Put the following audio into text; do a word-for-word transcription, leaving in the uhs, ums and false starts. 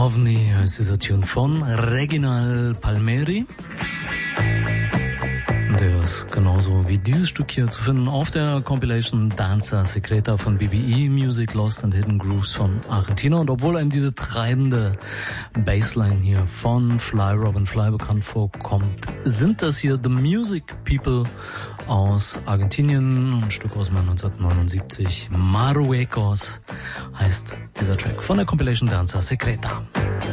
OVNI heißt dieser Tune von Reginald Palmieri. Der ist genauso wie dieses Stück hier zu finden auf der Compilation Danza Secreta von B B E, Music Lost and Hidden Grooves von Argentina. Und obwohl einem diese treibende Bassline hier von Fly Robin Fly bekannt vorkommt, sind das hier The Music People aus Argentinien. Ein Stück aus neunzehnhundertneunundsiebzig. Marruecos heißt dieser Track von der Compilation Danza Secreta.